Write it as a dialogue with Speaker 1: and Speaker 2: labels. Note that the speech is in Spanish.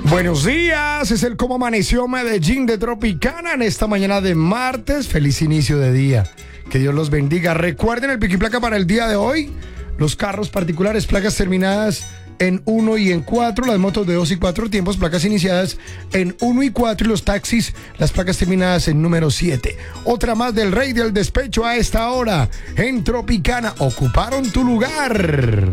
Speaker 1: Buenos días, es el Cómo Amaneció Medellín de Tropicana en esta mañana de martes. Feliz inicio de día, que Dios los bendiga. Recuerden el pico y placa para el día de hoy: los carros particulares, placas terminadas en 1 y en 4, las motos de 2 y 4 tiempos, placas iniciadas en 1 y 4, y los taxis, las placas terminadas en número 7. Otra más del Rey del Despecho a esta hora en Tropicana. Ocuparon tu lugar.